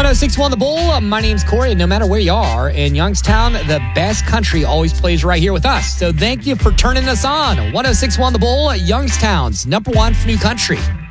1061 The Bull. My name's Corey, and no matter where you are in Youngstown, the best country always plays right here with us. So thank you for turning us on. 1061 The Bull, Youngstown's number one for new country.